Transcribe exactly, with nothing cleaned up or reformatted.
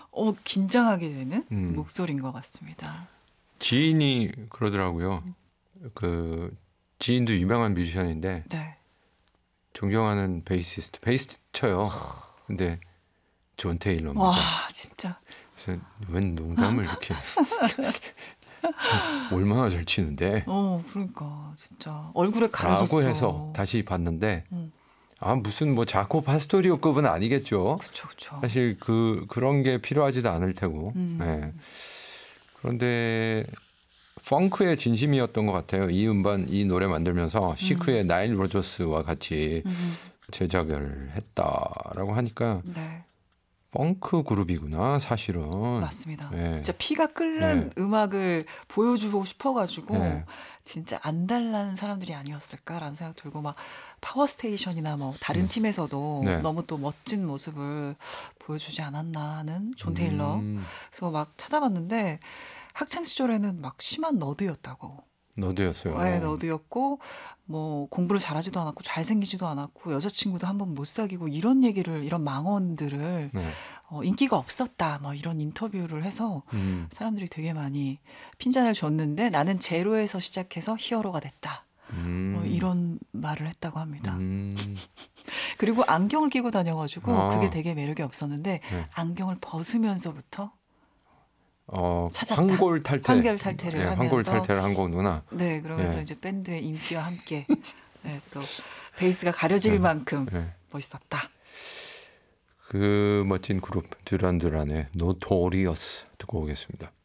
어, 긴장하게 되는 음. 목소리인 것 같습니다. 지인이 그러더라고요. 그 지인도 유명한 뮤지션인데 네. 존경하는 베이시스트, 베이스 쳐요. 근데 존 테일러입니다. 와, 진짜. 그래서 웬 농담을 이렇게 얼마나 잘 치는데 어, 그러니까 진짜 얼굴에 가려졌어. 라고 해서 다시 봤는데 음. 아 무슨 뭐 자코 파스토리오급은 아니겠죠. 그쵸, 그쵸. 사실 그 그런 게 필요하지도 않을 테고. 음. 네. 그런데 펑크의 진심이었던 것 같아요. 이 음반, 이 노래 만들면서 시크의 음. 나일 로저스와 같이 음. 제작을 했다라고 하니까 네. 펑크 그룹이구나 사실은. 맞습니다. 네. 진짜 피가 끓는 네. 음악을 보여주고 싶어가지고 네. 진짜 안달난 사람들이 아니었을까라는 생각 들고 막 파워스테이션이나 뭐 다른 음. 팀에서도 네. 너무 또 멋진 모습을 보여주지 않았나 하는 존 테일러. 음. 그래서 막 찾아봤는데 학창 시절에는 막 심한 너드였다고. 너드였어요. 네, 너드였고 뭐 공부를 잘하지도 않았고 잘생기지도 않았고 여자친구도 한 번 못 사귀고 이런 얘기를 이런 망언들을 네. 어, 인기가 없었다 뭐 이런 인터뷰를 해서 음. 사람들이 되게 많이 핀잔을 줬는데 나는 제로에서 시작해서 히어로가 됐다. 음. 뭐 이런 말을 했다고 합니다. 음. 그리고 안경을 끼고 다녀가지고 아. 그게 되게 매력이 없었는데 네. 안경을 벗으면서부터 어, 황골 탈퇴. 황골 탈퇴를 네, 하면서 황골 탈퇴를 한 거구나. 네, 그러면서 네. 이제 밴드의 인기와 함께 네, 또 베이스가 가려질 네. 만큼 네. 멋있었다. 그 멋진 그룹 듀란 듀란의 노토리어스 듣고 오겠습니다.